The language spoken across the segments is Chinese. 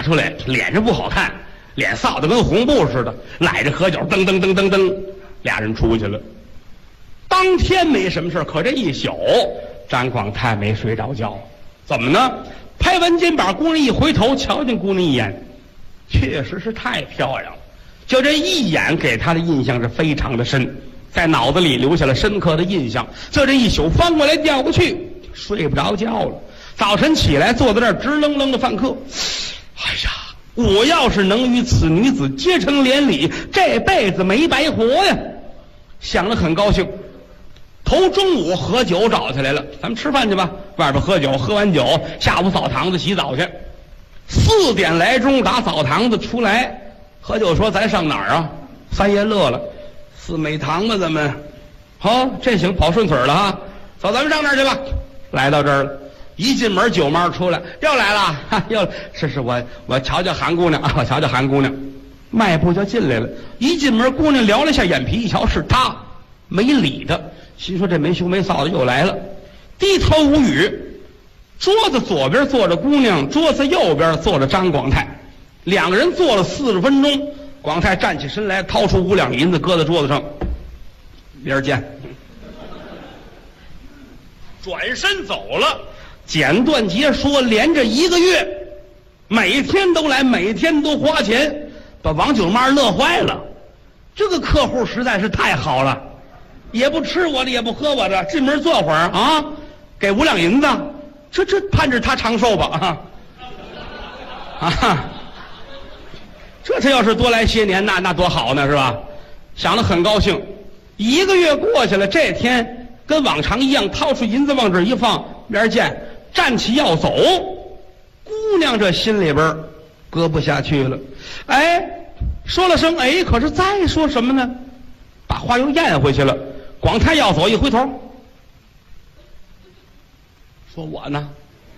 出来，脸上不好看，脸臊得跟红布似的，揽着喝酒，噔噔噔噔噔，俩人出去了。当天没什么事，可这一宿张广泰没睡着觉。怎么呢？拍完肩膀，姑娘一回头瞧见姑娘一眼，确实是太漂亮了，就这一眼给他的印象是非常的深，在脑子里留下了深刻的印象。就这一宿翻过来调过去，睡不着觉了。早晨起来坐在那儿直愣愣的犯课。哎呀，我要是能与此女子结成连理，这辈子没白活呀！想了很高兴。头中午喝酒找起来了，咱们吃饭去吧，外边喝酒，喝完酒下午澡堂子洗澡去。4点来钟打澡堂子出来，喝酒说咱上哪儿啊？三爷乐了，四美堂吧，咱们。好，这行跑顺腿了哈，走，咱们上那儿去吧。来到这儿了，一进门酒妈出来，又来了，哈，又是我瞧瞧韩姑娘啊，我瞧瞧韩姑娘，迈步就进来了。一进门，姑娘撩了一下眼皮，一瞧是他，没理他。心说这没羞没臊的又来了，低头无语。桌子左边坐着姑娘，桌子右边坐着张广泰，两个人坐了40分钟。广泰站起身来，掏出5两银子搁在桌子上，明儿见。转身走了。简短截说，连着1个月，每天都来，每天都花钱，把王九妈乐坏了。这个客户实在是太好了。也不吃我的，也不喝我的，进门坐会儿啊，给5两银子，这盼着他长寿吧啊！这他要是多来些年，那多好呢，是吧？想得很高兴。1个月过去了，这天跟往常一样，掏出银子往这一放，明儿见，站起要走，姑娘这心里边搁不下去了。哎，说了声哎，可是再说什么呢？把话又咽回去了。广泰要走，一回头说我呢，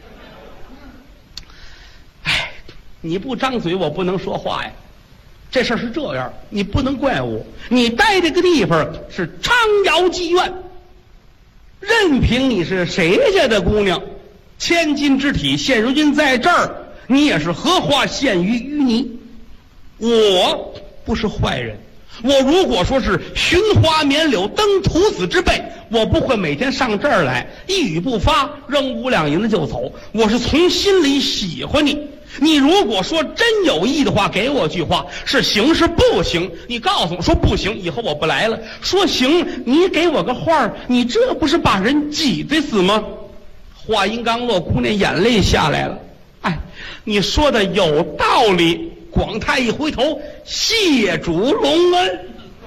哎，你不张嘴我不能说话呀。这事儿是这样，你不能怪我，你待这个地方是昌窑妓院，任凭你是谁家的姑娘，千金之体，现如今在这儿，你也是荷花陷于淤泥。我不是坏人，我如果说是寻花绵柳登徒子之辈，我不会每天上这儿来一语不发扔5两银子就走，我是从心里喜欢你。你如果说真有意的话，给我句话，是行是不行，你告诉我说不行，以后我不来了。说行，你给我个话，你这不是把人挤得死吗？话音刚落，姑娘眼泪下来了。哎，你说的有道理。广泰一回头，谢主隆恩。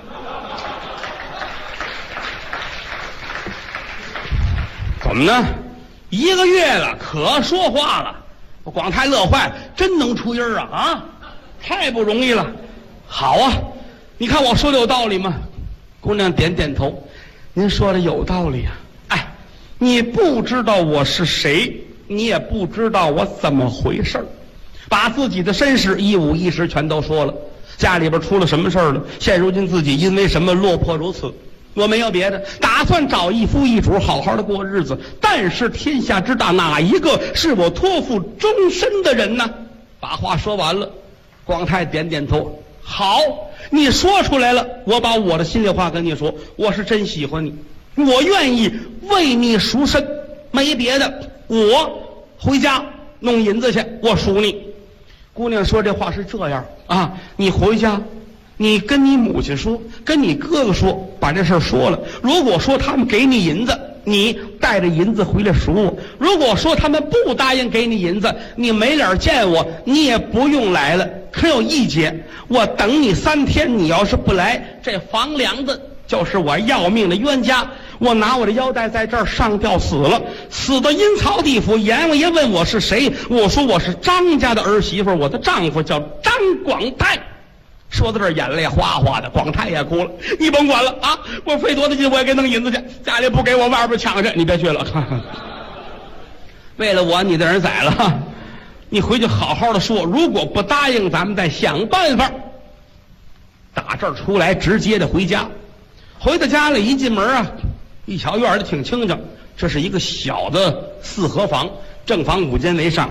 怎么呢？1个月了，可说话了。广泰乐坏了，真能出音儿啊！太不容易了。好啊，你看我说的有道理吗？姑娘点点头，您说的有道理啊。哎，你不知道我是谁，你也不知道我怎么回事儿。把自己的身世一五一十全都说了，家里边出了什么事儿了，现如今自己因为什么落魄如此。我没有别的，打算找一夫一主好好的过日子，但是天下之大，哪一个是我托付终身的人呢？把话说完了，广泰点点头，好，你说出来了，我把我的心里话跟你说，我是真喜欢你，我愿意为你赎身，没别的，我回家弄银子去，我赎你。姑娘说这话是这样啊，你回家你跟你母亲说，跟你哥哥说，把这事儿说了。如果说他们给你银子，你带着银子回来赎我；如果说他们不答应给你银子，你没脸见我，你也不用来了。可有一节，我等你3天，你要是不来，这房梁子就是我要命的冤家。我拿我的腰带在这儿上吊死了，死到阴曹地府。阎王爷问我是谁，我说我是张家的儿媳妇，我的丈夫叫张广泰。说到这儿，眼泪哗哗的，广泰也哭了。你甭管了啊，我费多大劲我也给弄银子去，家里不给我，外边抢去，你别去了。为了我，你的人宰了，你回去好好的说，如果不答应，咱们再想办法。打这儿出来，直接的回家。回到家里一进门啊，一瞧院里挺清静，这是一个小的4合房，正房5间为上，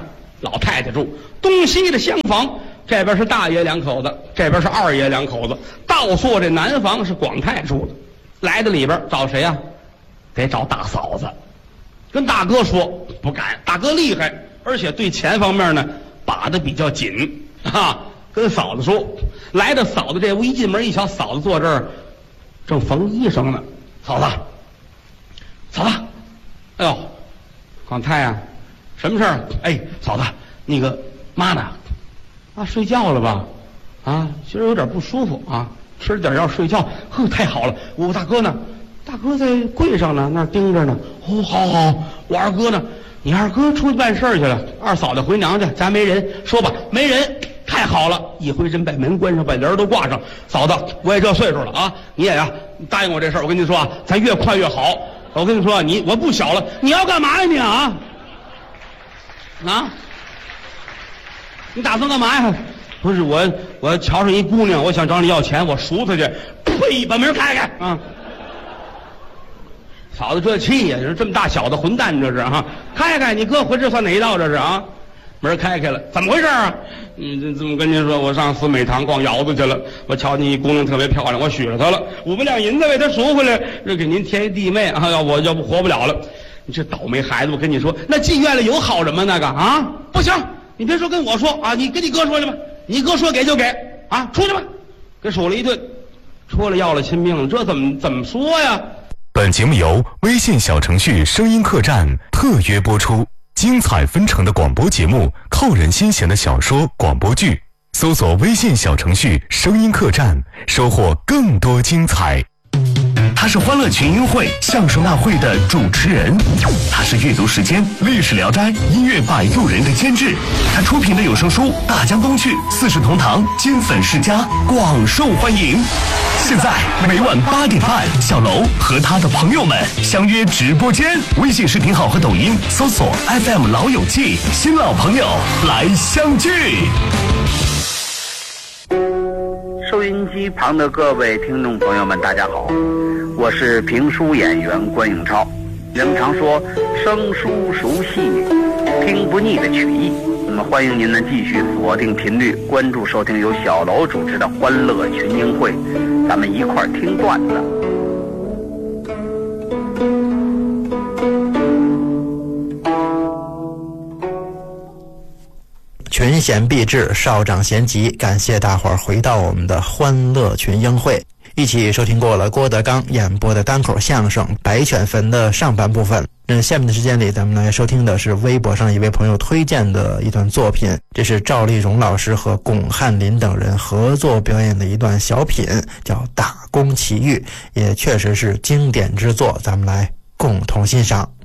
老太太住，东西的厢房，这边是大爷两口子，这边是二爷两口子，倒坐这南房是广太住的。来到里边找谁呀？得找大嫂子。跟大哥说不敢，大哥厉害，而且对钱方面呢把得比较紧啊。跟嫂子说，来到嫂子这屋，一进门一瞧，嫂子坐这儿正缝衣裳呢。嫂子，嫂子，哎呦，广太呀，什么事儿？哎，嫂子，那个妈呢？啊，睡觉了吧？啊，今儿有点不舒服啊，吃点药睡觉。呵，太好了。我大哥呢？大哥在柜上呢，那儿盯着呢。哦，好好。我二哥呢？你二哥出去办事去了。二嫂子回娘家，家没人。说吧，没人。太好了！一回身把门关上，把帘都挂上。嫂子，我也这岁数了啊，你也呀答应我这事儿。我跟你说啊，咱越快越好。我跟你说，我不小了，你要干嘛呀你啊？啊？你打算干嘛呀？不是我瞧上一姑娘，我想找你要钱，我赎她去。呸！把门开开啊！嫂子这气呀，这么大小的混蛋，这是啊！开开，你哥回这算哪一道？这是啊！门开开了，怎么回事啊？这么跟您说，我上四美堂逛窑子去了，我瞧见一姑娘特别漂亮，我许了她了，5万两银子为她赎回来，这给您添一弟妹啊！要不活不了了。你这倒霉孩子，我跟你说，那妓院里有好人吗？那个啊，不行，你别说跟我说啊，你跟你哥说去吧，你哥说给就给啊，出去吧。给数了一顿，出来要了亲命了，这怎么说呀？ 本节目由微信小程序声音客栈特约播出。精彩纷呈的广播节目，扣人心弦的小说广播剧，搜索微信小程序声音客栈，收获更多精彩。他是欢乐群英会相声大会的主持人，他是阅读时间历史聊斋音乐摆渡人的监制，他出品的有声书大江东去四世同堂金粉世家广受欢迎。现在每晚8点半，小楼和他的朋友们相约直播间，微信视频号和抖音搜索 FM 老友记，新老朋友来相聚。 收音机旁的各位听众朋友们，大家好，我是评书演员关永超。人们常说生疏熟戏，听不腻的曲艺。那么欢迎您呢继续锁定频率，关注收听由小楼主持的欢乐群英会，咱们一块儿听段子。 群贤毕至，少长咸集，感谢大伙儿回到我们的欢乐群英会，一起收听过了郭德纲演播的单口相声《白犬坟》的上半部分。下面的时间里，咱们来收听的是微博上一位朋友推荐的一段作品，这是赵丽蓉老师和巩汉林等人合作表演的一段小品，叫《打工奇遇》，也确实是经典之作，咱们来共同欣赏。